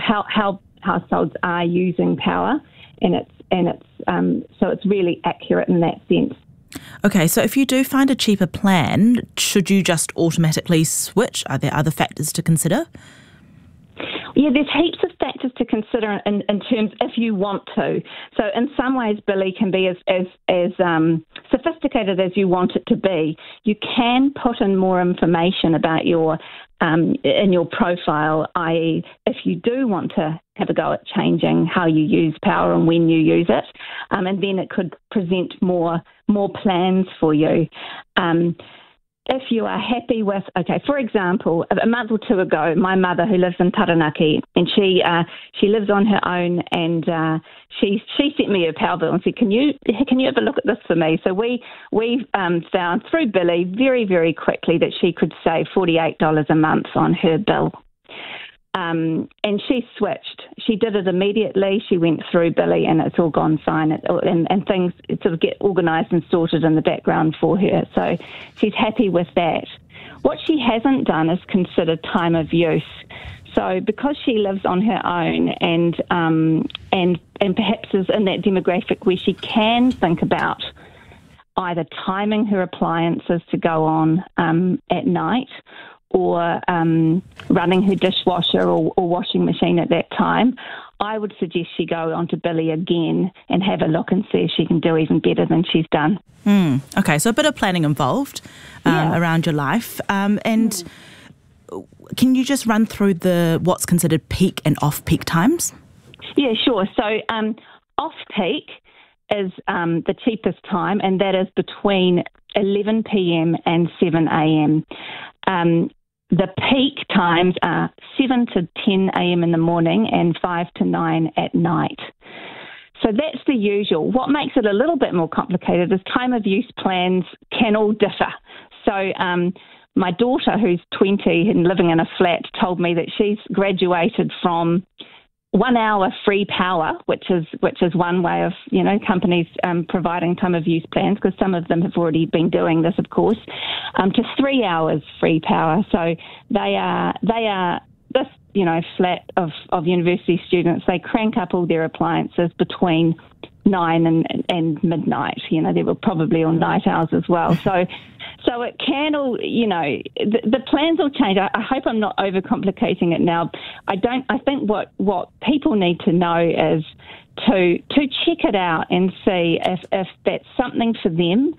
how households are using power, and it's so it's really accurate in that sense. Okay, so if you do find a cheaper plan, should you just automatically switch? Are there other factors to consider? Yeah, there's heaps of factors to consider in terms if you want to. So in some ways, Billy can be as sophisticated as you want it to be. You can put in more information about your in your profile, i.e. if you do want to have a go at changing how you use power and when you use it, and then it could present more plans for you. If you are happy with, for example, a month or two ago, my mother, who lives in Taranaki, and she lives on her own, and she sent me a power bill and said, can you have a look at this for me? So we found through Billy very, very quickly that she could save $48 a month on her bill. And she switched. She did it immediately. She went through Billy, and it's all gone fine. And things sort of get organised and sorted in the background for her. So she's happy with that. What she hasn't done is consider time of use. So because she lives on her own and perhaps is in that demographic where she can think about either timing her appliances to go on at night, or running her dishwasher or washing machine at that time, I would suggest she go onto Billy again and have a look and see if she can do even better than she's done. Okay, so a bit of planning involved around your life. And can you just run through what's considered peak and off-peak times? Yeah, sure. So off-peak is the cheapest time, and that is between 11 p.m. and 7 a.m. The peak times are 7 to 10 a.m. in the morning and 5 to 9 at night. So that's the usual. What makes it a little bit more complicated is time of use plans can all differ. So my daughter, who's 20 and living in a flat, told me that she's graduated from 1 hour free power, which is one way of, companies providing time of use plans, because some of them have already been doing this, of course, to 3 hours free power. So they are this, flat of university students. They crank up all their appliances between 9 and midnight. They were probably on night hours as well. So it can all, the plans will change. I hope I'm not overcomplicating it now. I think what people need to know is to check it out and see if that's something for them,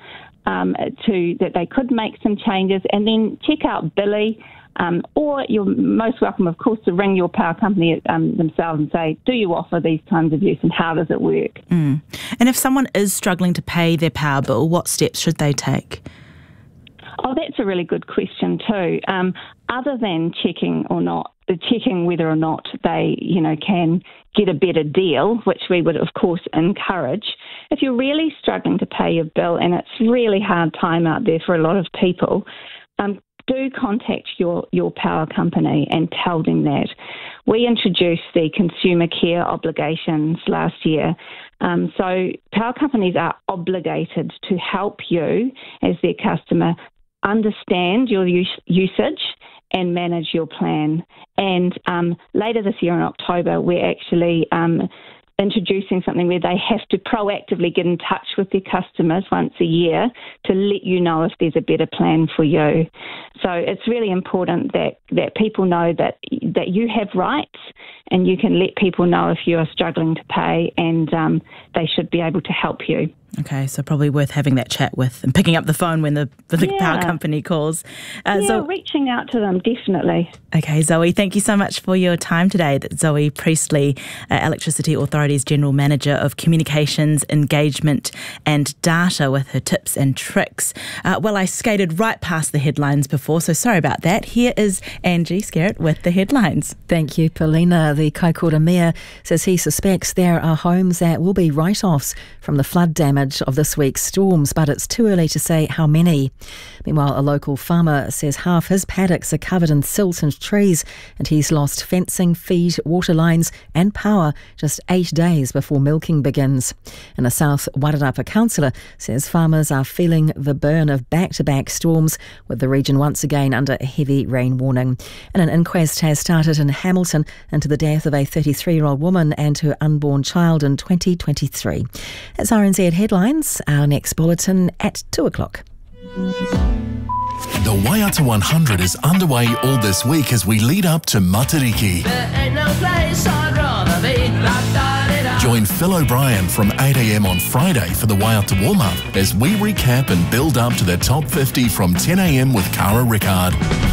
that they could make some changes, and then check out Billy. Or you're most welcome, of course, to ring your power company themselves and say, do you offer these times of use and how does it work? And if someone is struggling to pay their power bill, what steps should they take? Oh, that's a really good question too. Other than checking whether or not they, can get a better deal, which we would, of course, encourage. If you're really struggling to pay your bill, and it's really hard time out there for a lot of people, do contact your power company and tell them that. We introduced the consumer care obligations last year. So power companies are obligated to help you as their customer understand your usage and manage your plan. And later this year in October, we're actually introducing something where they have to proactively get in touch with their customers once a year to let you know if there's a better plan for you. So it's really important that people know that you have rights, and you can let people know if you are struggling to pay, and they should be able to help you. Okay, so probably worth having that chat with and picking up the phone when the power company calls. Reaching out to them, definitely. Okay, Zoe, thank you so much for your time today. Zoe Priestley, Electricity Authority's General Manager of Communications, Engagement and Data, with her tips and tricks. Well, I skated right past the headlines before, so sorry about that. Here is Angie Skerritt with the headlines. Thank you, Paulina. The Kaikoura Mayor says he suspects there are homes that will be write-offs from the flood damage damage of this week's storms, but it's too early to say how many. Meanwhile, a local farmer says half his paddocks are covered in silt and trees, and he's lost fencing, feed, water lines and power just 8 days before milking begins. And a South Wairarapa councillor says farmers are feeling the burn of back-to-back storms, with the region once again under a heavy rain warning. And an inquest has started in Hamilton into the death of a 33-year-old woman and her unborn child in 2023. That's RNZ Headlines. Our next bulletin at 2 o'clock. The Waiata 100 is underway all this week as we lead up to Matariki. Join Phil O'Brien from 8 a.m. on Friday for the Waiata warm-up as we recap and build up to the top 50 from 10 a.m. with Cara Rickard.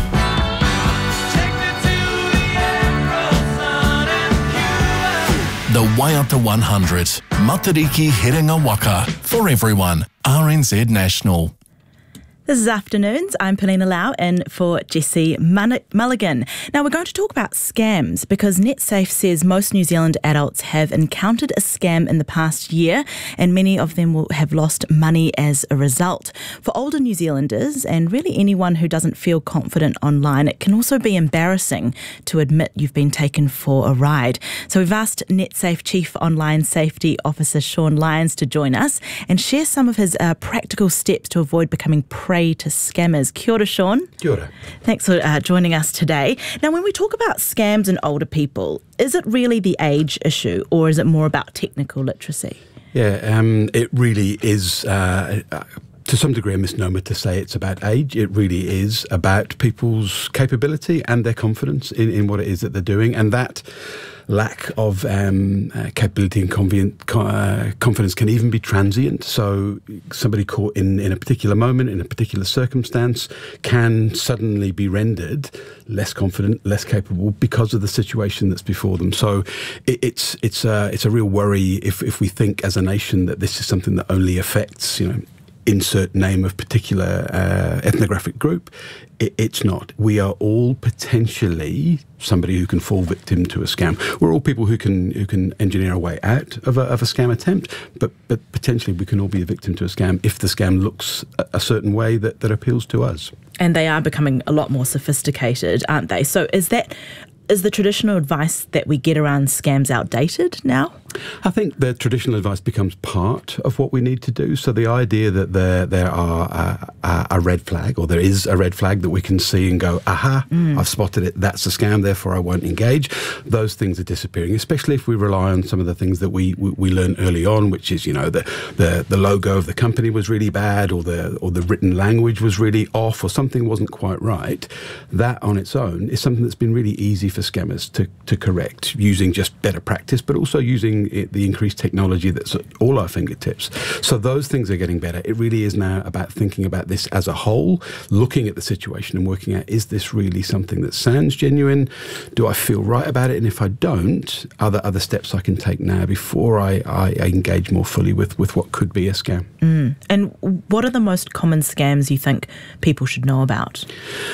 The Waiata 100, Matariki Herenga Waka, for everyone, RNZ National. This is Afternoons. I'm Polina Lau in for Jesse Mulligan. Now we're going to talk about scams because NetSafe says most New Zealand adults have encountered a scam in the past year and many of them will have lost money as a result. For older New Zealanders and really anyone who doesn't feel confident online, it can also be embarrassing to admit you've been taken for a ride. So we've asked NetSafe Chief Online Safety Officer Sean Lyons to join us and share some of his practical steps to avoid becoming prey to scammers. Kia ora, Sean. Kia ora. Thanks for joining us today. Now, when we talk about scams and older people, is it really the age issue or is it more about technical literacy? Yeah, it really is to some degree a misnomer to say it's about age. It really is about people's capability and their confidence in what it is that they're doing, and that lack of capability and confidence can even be transient. So somebody caught in a particular moment, in a particular circumstance, can suddenly be rendered less confident, less capable because of the situation that's before them. So it's a real worry if we think as a nation that this is something that only affects, insert name of particular ethnographic group. It's not. We are all potentially somebody who can fall victim to a scam. We're all people who can engineer a way out of a scam attempt, but potentially we can all be a victim to a scam if the scam looks a certain way that appeals to us. And they are becoming a lot more sophisticated, aren't they? So is the traditional advice that we get around scams outdated now? I think the traditional advice becomes part of what we need to do. So the idea that there are a red flag, or there is a red flag that we can see and go, aha, I've spotted it, that's a scam, therefore I won't engage. Those things are disappearing, especially if we rely on some of the things that we learned early on, which is, the logo of the company was really bad, or the written language was really off, or something wasn't quite right. That on its own is something that's been really easy for scammers to correct, using just better practice, but also using the increased technology that's at all our fingertips. So those things are getting better. It really is now about thinking about this as a whole, looking at the situation and working out, is this really something that sounds genuine? Do I feel right about it? And if I don't, are there other steps I can take now before I engage more fully with what could be a scam? And what are the most common scams you think people should know about?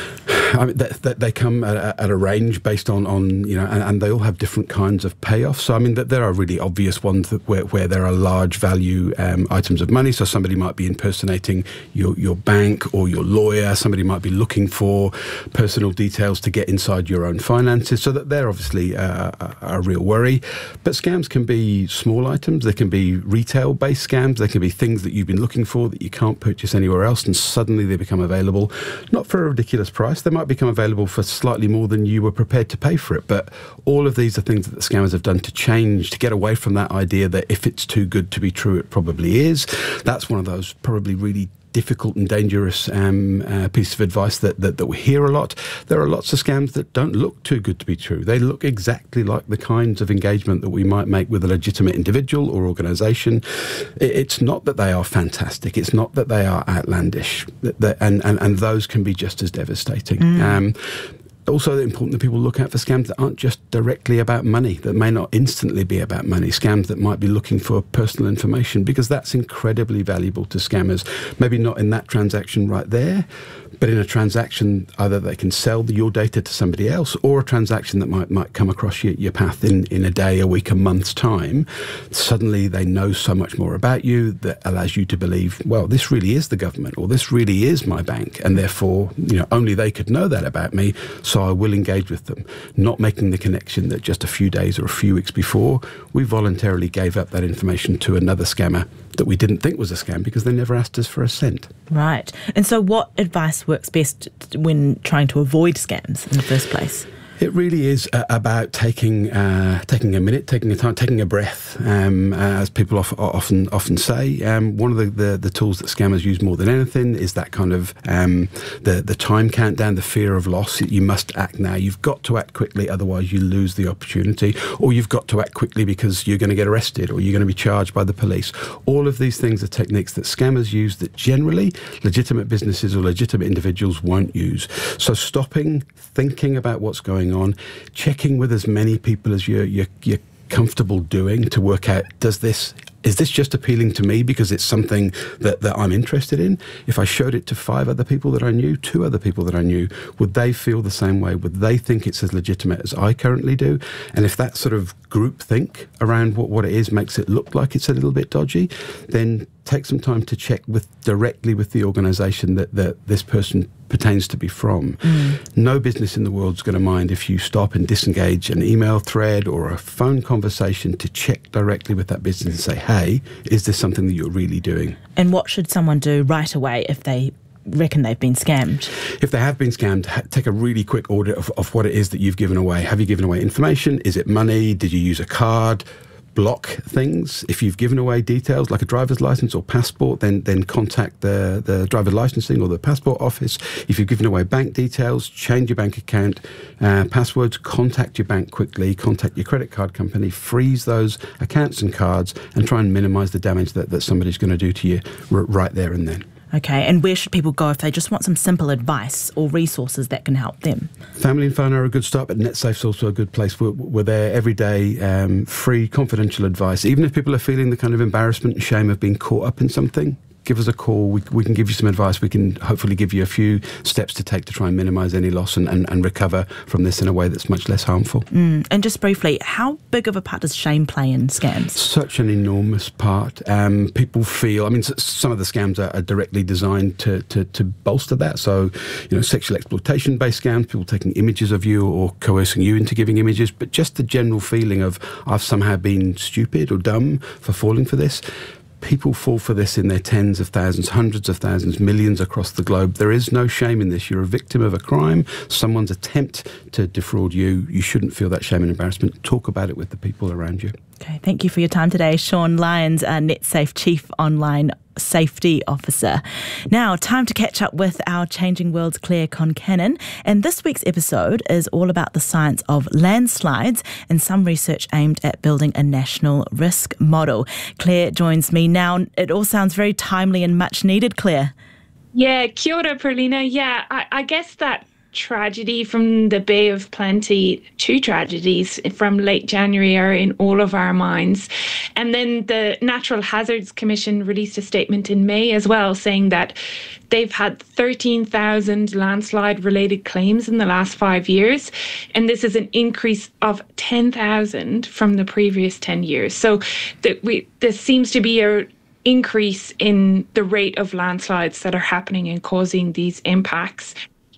I mean, they come at a range based on and they all have different kinds of payoffs. So I mean, that there are really obvious ones where there are large value items of money. So somebody might be impersonating your bank or your lawyer. Somebody might be looking for personal details to get inside your own finances. So that they're obviously a real worry. But scams can be small items. They can be retail-based scams. They can be things that you've been looking for that you can't purchase anywhere else, and suddenly they become available, not for a ridiculous price. They might become available for slightly more than you were prepared to pay for it. But all of these are things that the scammers have done to get away from that idea that if it's too good to be true, it probably is. That's one of those probably really difficult and dangerous piece of advice that we hear a lot. There are lots of scams that don't look too good to be true. They look exactly like the kinds of engagement that we might make with a legitimate individual or organisation. It's not that they are fantastic. It's not that they are outlandish. And those can be just as devastating. Also important that people look out for scams that aren't just directly about money, that may not instantly be about money, scams that might be looking for personal information, because that's incredibly valuable to scammers. Maybe not in that transaction right there, but in a transaction either they can sell your data to somebody else, or a transaction that might come across your path in a day, a week, a month's time. Suddenly they know so much more about you that allows you to believe, well, this really is the government, or this really is my bank, and therefore, only they could know that about me, so I will engage with them. Not making the connection that just a few days or a few weeks before, we voluntarily gave up that information to another scammer that we didn't think was a scam because they never asked us for a cent. Right. And so what advice works best when trying to avoid scams in the first place? It really is about taking a minute, taking a time, taking a breath, as people often say. One of the tools that scammers use more than anything is that kind of the time countdown, the fear of loss. You must act now. You've got to act quickly, otherwise you lose the opportunity, or you've got to act quickly because you're going to get arrested or you're going to be charged by the police. All of these things are techniques that scammers use that generally legitimate businesses or legitimate individuals won't use. So stopping, thinking about what's going on, checking with as many people as you're comfortable doing to work out, is this just appealing to me because it's something that I'm interested in? If I showed it to 5 other people that I knew, 2 other people that I knew, would they feel the same way? Would they think it's as legitimate as I currently do? And if that sort of group think around what it is makes it look like it's a little bit dodgy, then take some time to check directly with the organisation that this person pertains to be from. No business in the world is going to mind if you stop and disengage an email thread or a phone conversation to check directly with that business and say, hey, is this something that you're really doing? And what should someone do right away if they reckon they've been scammed? If they have been scammed, take a really quick audit of what it is that you've given away. Have you given away information? Is it money? Did you use a card? Block things. If you've given away details like a driver's license or passport, then contact the driver's licensing or the passport office. If you've given away bank details, change your bank account passwords, contact your bank quickly, contact your credit card company, freeze those accounts and cards, and try and minimise the damage that somebody's going to do to you right there and then. Okay, and where should people go if they just want some simple advice or resources that can help them? Family and Phone are a good start, but NetSafe's also a good place. We're there every day, free, confidential advice. Even if people are feeling the kind of embarrassment and shame of being caught up in something, give us a call. We can give you some advice. We can hopefully give you a few steps to take to try and minimise any loss and recover from this in a way that's much less harmful. And just briefly, how big of a part does shame play in scams? Such an enormous part. People feel, some of the scams are directly designed to bolster that. So, sexual exploitation-based scams, people taking images of you or coercing you into giving images, but just the general feeling of, I've somehow been stupid or dumb for falling for this. People fall for this in their tens of thousands, hundreds of thousands, millions across the globe. There is no shame in this. You're a victim of a crime, someone's attempt to defraud you. You shouldn't feel that shame and embarrassment. Talk about it with the people around you. Okay, thank you for your time today, Sean Lyons, NetSafe Chief Online Safety Officer. Now, time to catch up with our Changing World's Claire Concannon. And this week's episode is all about the science of landslides and some research aimed at building a national risk model. Claire joins me now. It all sounds very timely and much needed, Claire. Yeah, kia ora, Perlina. Yeah, I guess that tragedy from the Bay of Plenty, 2 tragedies from late January are in all of our minds. And then the Natural Hazards Commission released a statement in May as well, saying that they've had 13,000 landslide-related claims in the last 5 years. And this is an increase of 10,000 from the previous 10 years. So there seems to be a increase in the rate of landslides that are happening and causing these impacts.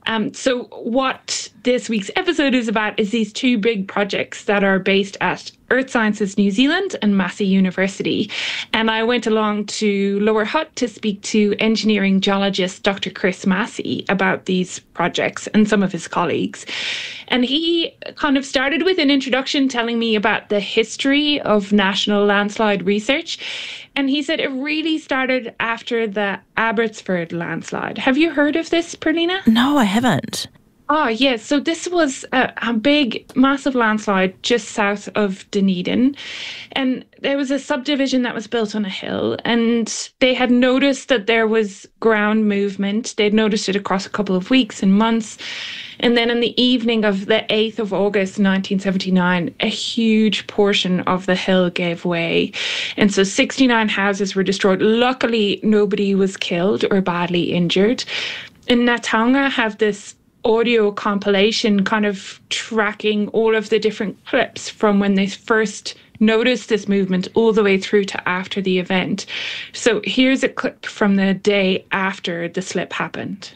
So what this week's episode is about is these 2 big projects that are based at Earth Sciences New Zealand and Massey University. And I went along to Lower Hutt to speak to engineering geologist Dr. Chris Massey about these projects and some of his colleagues. And he kind of started with an introduction telling me about the history of national landslide research. And he said it really started after the Abbotsford landslide. Have you heard of this, Perlina? No, I haven't. Oh, yes. So this was a big, massive landslide just south of Dunedin. And there was a subdivision that was built on a hill. And they had noticed that there was ground movement. They'd noticed it across a couple of weeks and months. And then in the evening of the 8th of August, 1979, a huge portion of the hill gave way. And so 69 houses were destroyed. Luckily, nobody was killed or badly injured. In Ngā have this audio compilation kind of tracking all of the different clips from when they first noticed this movement all the way through to after the event. So here's a clip from the day after the slip happened.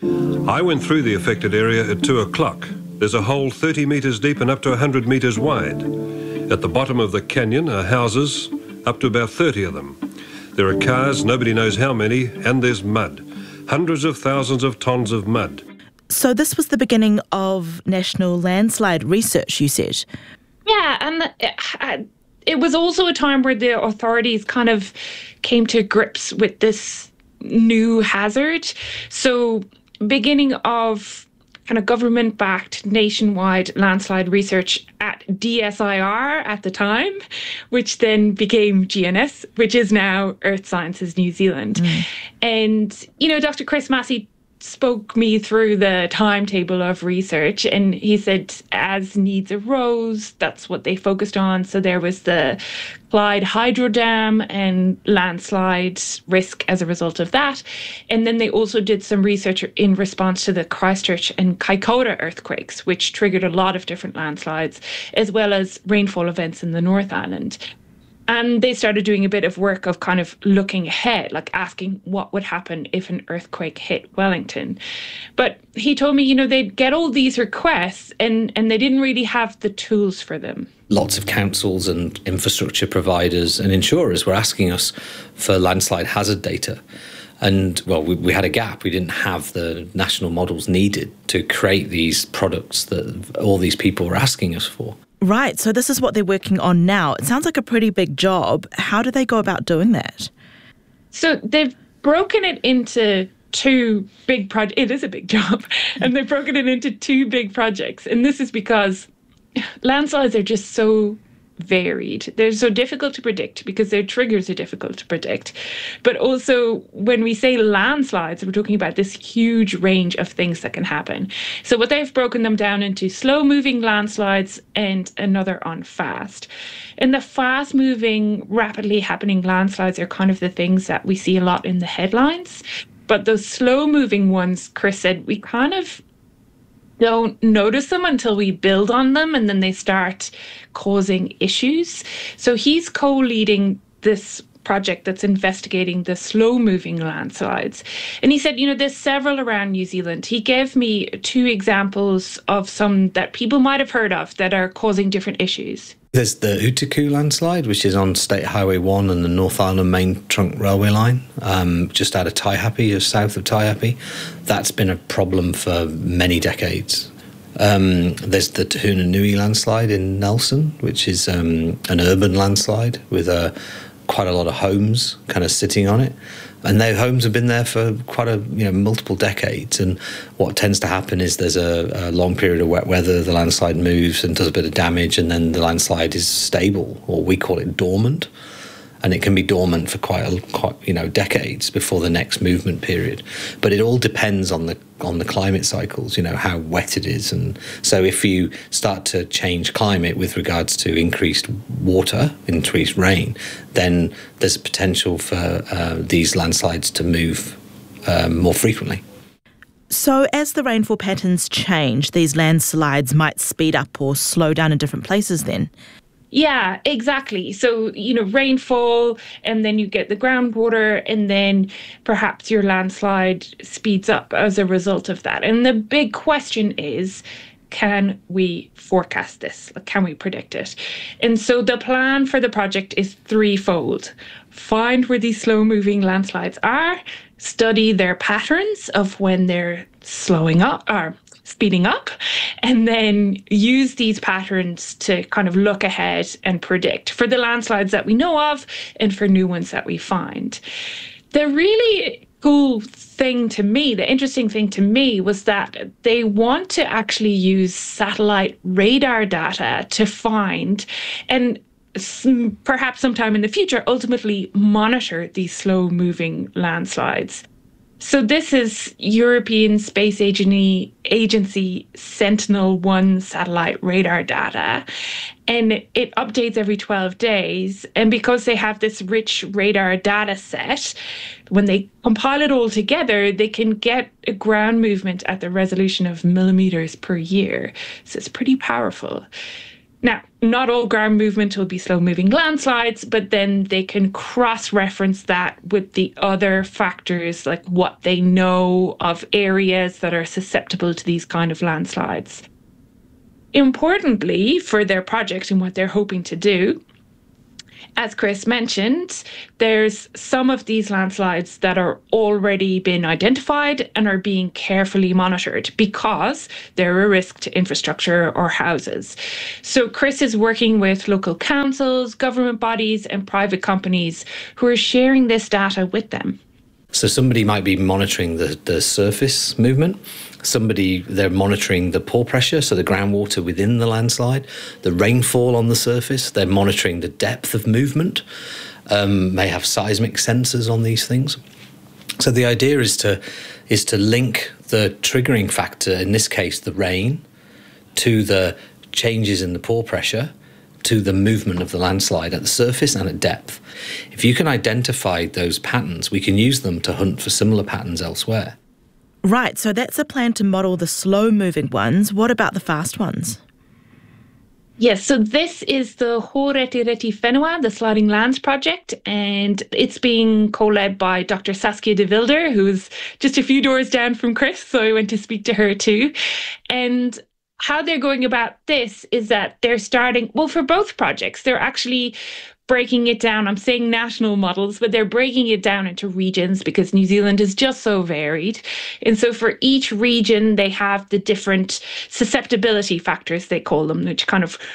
I went through the affected area at 2 o'clock. There's a hole 30 metres deep and up to 100 metres wide. At the bottom of the canyon are houses, up to about 30 of them. There are cars, nobody knows how many, and there's mud. Hundreds of thousands of tonnes of mud. So this was the beginning of national landslide research, you said? Yeah, and it was also a time where the authorities kind of came to grips with this new hazard. So beginning of kind of government-backed nationwide landslide research at DSIR at the time, which then became GNS, which is now Earth Sciences New Zealand. And, you know, Dr. Chris Massey spoke me through the timetable of research, and he said as needs arose, that's what they focused on. So there was the Clyde Hydro Dam and landslide risk as a result of that. And then they also did some research in response to the Christchurch and Kaikoura earthquakes, which triggered a lot of different landslides, as well as rainfall events in the North Island. And they started doing a bit of work of kind of looking ahead, like asking what would happen if an earthquake hit Wellington. But he told me, you know, they'd get all these requests and they didn't really have the tools for them. Lots of councils and infrastructure providers and insurers were asking us for landslide hazard data. And, well, we had a gap. We didn't have the national models needed to create these products that all these people were asking us for. Right, so this is what they're working on now. It sounds like a pretty big job. How do they go about doing that? So they've broken it into two big projects. It is a big job. And they've broken it into two big projects. And this is because landslides are just so varied. They're so difficult to predict because their triggers are difficult to predict. But also, when we say landslides, we're talking about this huge range of things that can happen. So what they've broken them down into slow-moving landslides and another on fast. And the fast-moving, rapidly happening landslides are kind of the things that we see a lot in the headlines. But those slow-moving ones, Chris said, we kind of don't notice them until we build on them, and then they start causing issues. So he's co-leading this project that's investigating the slow-moving landslides. And he said, you know, there's several around New Zealand. He gave me two examples of some that people might have heard of that are causing different issues. There's the Utaku landslide, which is on State Highway 1 and the North Island Main Trunk Railway Line, just out of Taihape, just south of Taihape. That's been a problem for many decades. There's the Tahuna Nui landslide in Nelson, which is an urban landslide with quite a lot of homes kind of sitting on it. And their homes have been there for quite multiple decades. And what tends to happen is there's a long period of wet weather, the landslide moves and does a bit of damage, and then the landslide is stable, or we call it dormant. And it can be dormant for quite decades before the next movement period. But it all depends on the climate cycles, how wet it is. And so if you start to change climate with regards to increased water, increased rain, then there's a potential for these landslides to move more frequently. So as the rainfall patterns change, these landslides might speed up or slow down in different places then? Yeah, exactly. So, rainfall, and then you get the groundwater, and then perhaps your landslide speeds up as a result of that. And the big question is, can we forecast this? Can we predict it? And so the plan for the project is threefold. Find where these slow-moving landslides are, study their patterns of when they're slowing up or speeding up, and then use these patterns to kind of look ahead and predict for the landslides that we know of and for new ones that we find. The really cool thing to me, the interesting thing to me, was that they want to actually use satellite radar data to find and perhaps sometime in the future ultimately monitor these slow-moving landslides. So this is European Space Agency Sentinel-1 satellite radar data, and it updates every 12 days. And because they have this rich radar data set, when they compile it all together, they can get a ground movement at the resolution of millimeters per year. So it's pretty powerful. Now, not all ground movement will be slow-moving landslides, but then they can cross-reference that with the other factors, like what they know of areas that are susceptible to these kind of landslides. Importantly, for their project and what they're hoping to do, as Chris mentioned, there's some of these landslides that are already been identified and are being carefully monitored because they're a risk to infrastructure or houses. So Chris is working with local councils, government bodies, and private companies who are sharing this data with them. So somebody might be monitoring the surface movement. They're monitoring the pore pressure, so the groundwater within the landslide, the rainfall on the surface. They're monitoring the depth of movement, may have seismic sensors on these things. So the idea is to link the triggering factor, in this case the rain, to the changes in the pore pressure, to the movement of the landslide at the surface and at depth. If you can identify those patterns, we can use them to hunt for similar patterns elsewhere. Right, so that's a plan to model the slow-moving ones. What about the fast ones? Yes, so this is the Ho-Reti-Reti Whenua, the Sliding Lands Project, and it's being co-led by Dr. Saskia de Wilder, who's just a few doors down from Chris, so I went to speak to her too. And how they're going about this is that they're starting, well, for both projects, they're actually breaking it down. I'm saying national models, but they're breaking it down into regions because New Zealand is just so varied. And so for each region, they have the different susceptibility factors, they call them, which kind of,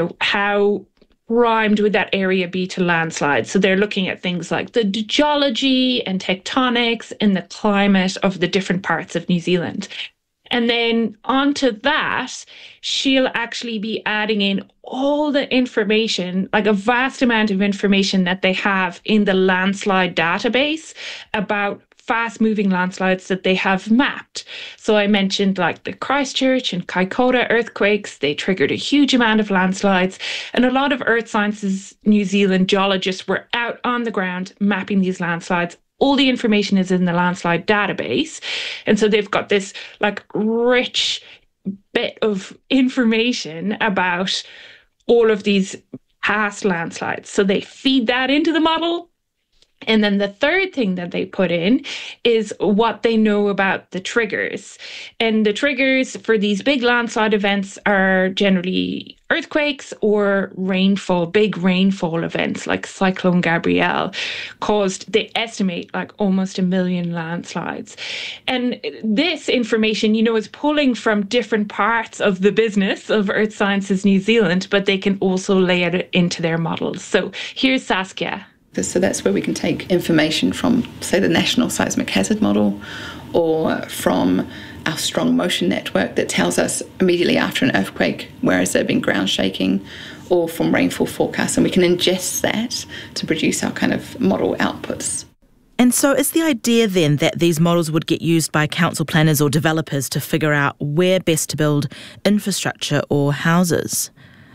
how primed would that area be to landslides. So they're looking at things like the geology and tectonics and the climate of the different parts of New Zealand. And then onto that, she'll actually be adding in all the information, like a vast amount of information that they have in the landslide database about fast-moving landslides that they have mapped. So I mentioned like the Christchurch and Kaikoura earthquakes, they triggered a huge amount of landslides. And a lot of Earth Sciences New Zealand geologists were out on the ground mapping these landslides. All the information is in the landslide database. And so they've got this like rich bit of information about all of these past landslides. So they feed that into the model. And then the third thing that they put in is what they know about the triggers. And the triggers for these big landslide events are generally earthquakes or rainfall, big rainfall events like Cyclone Gabrielle they estimate like almost 1 million landslides. And this information, is pulling from different parts of the business of Earth Sciences New Zealand, but they can also lay it into their models. So here's Saskia. So that's where we can take information from, say, the National Seismic Hazard Model or from our strong motion network that tells us immediately after an earthquake where has there been ground shaking, or from rainfall forecasts, and we can ingest that to produce our kind of model outputs. And so is the idea then that these models would get used by council planners or developers to figure out where best to build infrastructure or houses?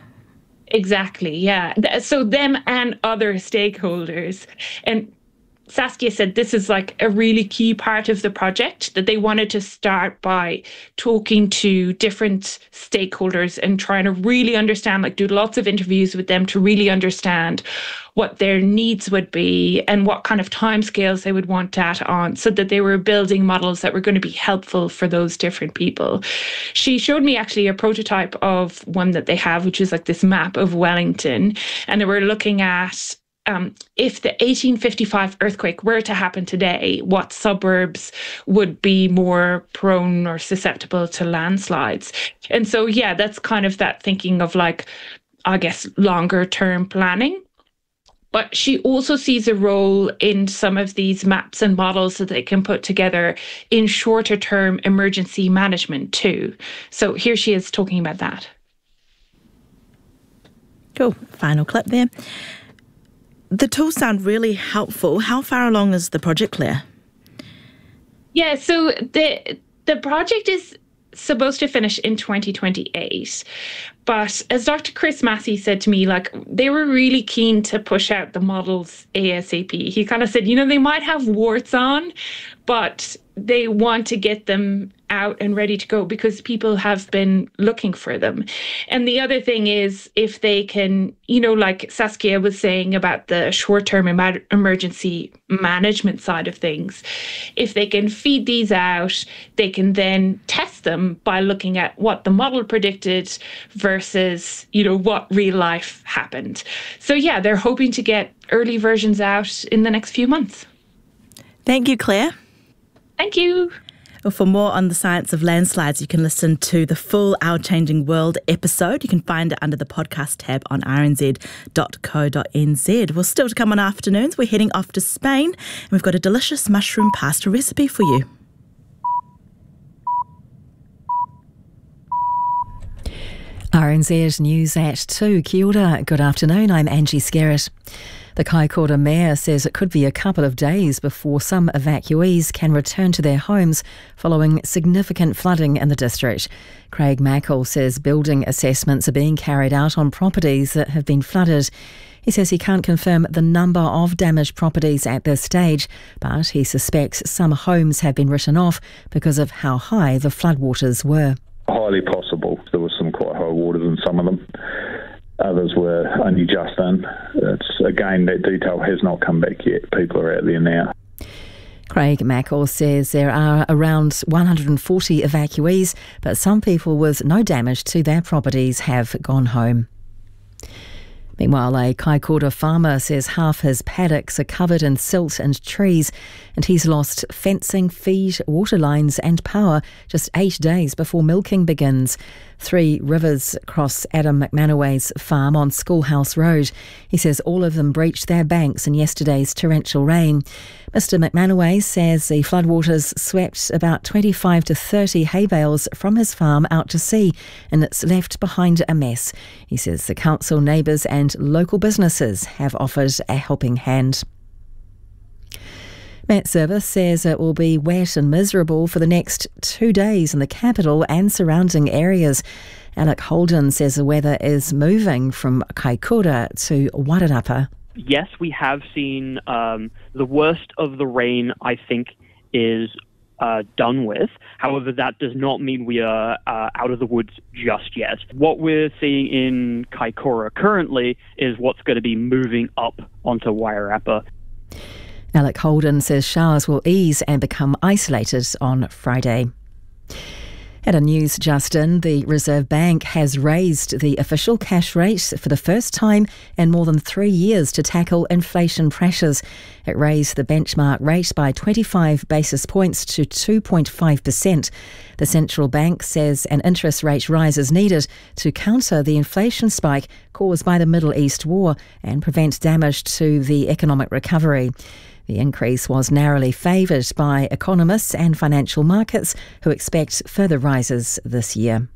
Exactly, yeah. So them and other stakeholders. And Saskia said this is like a really key part of the project, that they wanted to start by talking to different stakeholders and trying to really understand, do lots of interviews with them to really understand what their needs would be and what kind of timescales they would want data on, so that they were building models that were going to be helpful for those different people. She showed me actually a prototype of one that they have, which is like this map of Wellington. And they were looking at if the 1855 earthquake were to happen today, what suburbs would be more prone or susceptible to landslides? And so, yeah, that's kind of that thinking of longer term planning. But she also sees a role in some of these maps and models that they can put together in shorter term emergency management too. So here she is talking about that. Cool. Final clip there. The tools sound really helpful. How far along is the project, Claire? Yeah, so the project is supposed to finish in 2028. But as Dr. Chris Massey said to me, like, they were really keen to push out the models ASAP. He kind of said, you know, they might have warts on, but they want to get them out and ready to go because people have been looking for them. And the other thing is, if they can, you know, like Saskia was saying about the short-term emergency management side of things, if they can feed these out, they can then test them by looking at what the model predicted versus, you know, what real life happened. So yeah, they're hoping to get early versions out in the next few months. Thank you, Claire. Thank you. Well, for more on the science of landslides, you can listen to the full Our Changing World episode. You can find it under the podcast tab on rnz.co.nz. Well, still to come on afternoons, we're heading off to Spain and we've got a delicious mushroom pasta recipe for you. RNZ News at 2. Kia ora. Good afternoon. I'm Angie Skerritt. The Kaikoura Mayor says it could be a couple of days before some evacuees can return to their homes following significant flooding in the district. Craig Mackle says building assessments are being carried out on properties that have been flooded. He says he can't confirm the number of damaged properties at this stage, but he suspects some homes have been written off because of how high the floodwaters were. Highly possible. There was some quite high waters in some of them. Others were only just in. Again, that detail has not come back yet. People are out there now. Craig Mackle says there are around 140 evacuees, but some people with no damage to their properties have gone home. Meanwhile, a Kaikoura farmer says half his paddocks are covered in silt and trees, and he's lost fencing, feed, water lines and power just 8 days before milking begins. 3 rivers cross Adam McManaway's farm on Schoolhouse Road. He says all of them breached their banks in yesterday's torrential rain. Mr McManaway says the floodwaters swept about 25 to 30 hay bales from his farm out to sea, and it's left behind a mess. He says the council, neighbours and local businesses have offered a helping hand. Matt Service says it will be wet and miserable for the next 2 days in the capital and surrounding areas. Alec Holden says the weather is moving from Kaikoura to Wairarapa. Yes, we have seen the worst of the rain, I think, is done with. However, that does not mean we are out of the woods just yet. What we're seeing in Kaikoura currently is what's going to be moving up onto Wairarapa. Alec Holden says showers will ease and become isolated on Friday. At a news just in, the Reserve Bank has raised the official cash rate for the first time in more than 3 years to tackle inflation pressures. It raised the benchmark rate by 25 basis points to 2.5%. The central bank says an interest rate rise is needed to counter the inflation spike caused by the Middle East war and prevent damage to the economic recovery. The increase was narrowly favoured by economists and financial markets who expect further rises this year.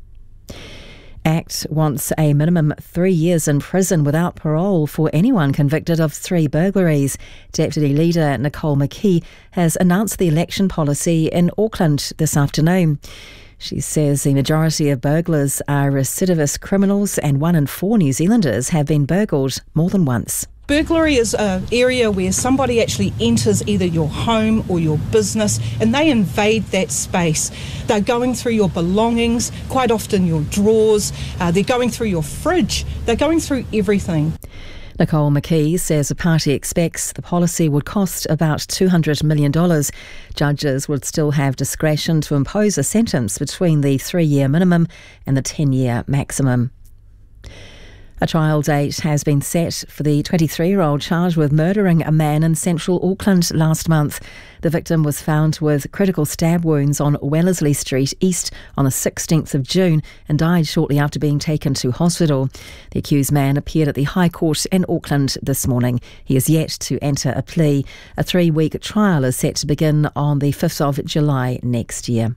ACT wants a minimum 3 years in prison without parole for anyone convicted of 3 burglaries. Deputy Leader Nicole McKee has announced the election policy in Auckland this afternoon. She says the majority of burglars are recidivist criminals and 1 in 4 New Zealanders have been burgled more than once. Burglary is an area where somebody actually enters either your home or your business and they invade that space. They're going through your belongings, quite often your drawers, they're going through your fridge, they're going through everything. Nicole McKee says the party expects the policy would cost about $200 million. Judges would still have discretion to impose a sentence between the 3-year minimum and the 10-year maximum. A trial date has been set for the 23-year-old charged with murdering a man in central Auckland last month. The victim was found with critical stab wounds on Wellesley Street East on the 16th of June and died shortly after being taken to hospital. The accused man appeared at the High Court in Auckland this morning. He is yet to enter a plea. A 3-week trial is set to begin on the 5th of July next year.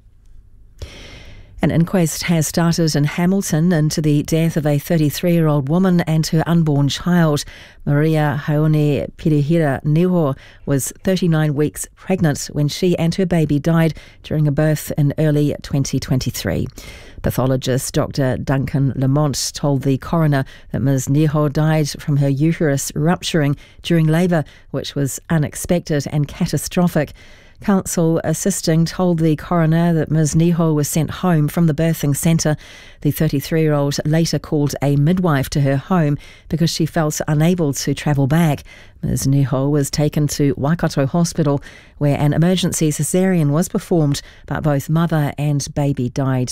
An inquest has started in Hamilton into the death of a 33-year-old woman and her unborn child. Maria Haone Pirihira Niho was 39 weeks pregnant when she and her baby died during a birth in early 2023. Pathologist Dr. Duncan Lamont told the coroner that Ms. Niho died from her uterus rupturing during labour, which was unexpected and catastrophic. Counsel assisting told the coroner that Ms. Niho was sent home from the birthing centre. The 33-year-old later called a midwife to her home because she felt unable to travel back. Ms. Niho was taken to Waikato Hospital where an emergency caesarean was performed, but both mother and baby died.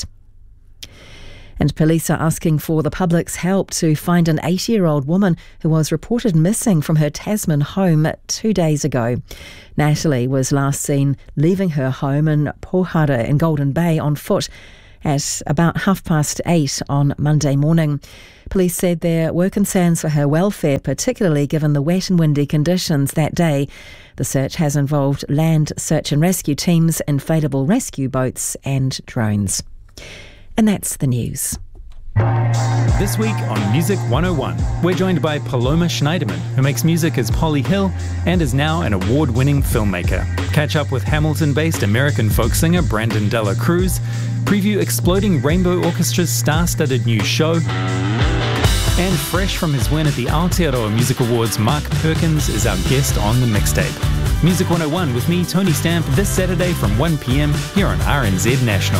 And police are asking for the public's help to find an 80-year-old woman who was reported missing from her Tasman home 2 days ago. Natalie was last seen leaving her home in Pohara in Golden Bay on foot at about 8:30 on Monday morning. Police said there were concerns for her welfare, particularly given the wet and windy conditions that day. The search has involved land search and rescue teams, inflatable rescue boats and drones. And that's the news. This week on Music 101, we're joined by Paloma Schneiderman, who makes music as Polly Hill and is now an award-winning filmmaker. Catch up with Hamilton-based American folk singer Brandon Dela Cruz, preview Exploding Rainbow Orchestra's star-studded new show, and fresh from his win at the Aotearoa Music Awards, Mark Perkins is our guest on the mixtape. Music 101 with me, Tony Stamp, this Saturday from 1 p.m. here on RNZ National.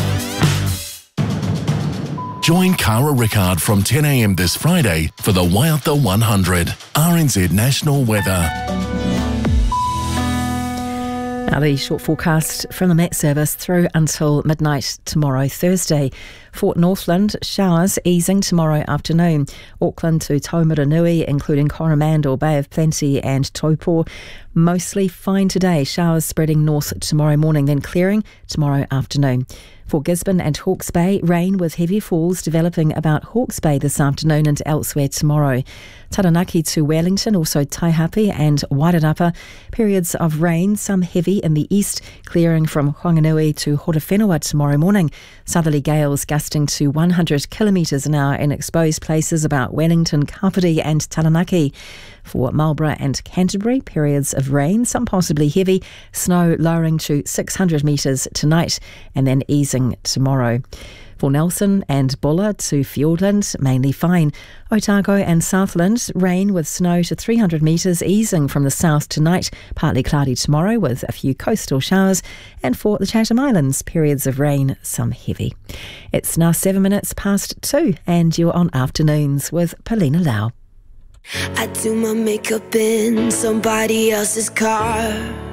Join Cara Rickard from 10 a.m. this Friday for the Waiata 100 RNZ National Weather. Now the short forecast from the Met Service through until midnight tomorrow, Thursday. For Northland, showers easing tomorrow afternoon. Auckland to Taumaranui, including Coromandel, Bay of Plenty and Taupo. Mostly fine today, showers spreading north tomorrow morning, then clearing tomorrow afternoon. For Gisborne and Hawke's Bay, rain with heavy falls developing about Hawke's Bay this afternoon and elsewhere tomorrow. Taranaki to Wellington, also Taihape and Wairarapa. Periods of rain, some heavy in the east, clearing from Whanganui to Horowhenua tomorrow morning. Southerly gales gusting to 100 kilometres an hour in exposed places about Wellington, Kapiti and Taranaki. For Marlborough and Canterbury, periods of rain, some possibly heavy, snow lowering to 600 metres tonight and then easing tomorrow. For Nelson and Bulla to Fiordland, mainly fine. Otago and Southland, rain with snow to 300 metres, easing from the south tonight, partly cloudy tomorrow with a few coastal showers. And for the Chatham Islands, periods of rain, some heavy. It's now 7 minutes past 2 and you're on Afternoons with Paulina Lau. I do my makeup in somebody else's car.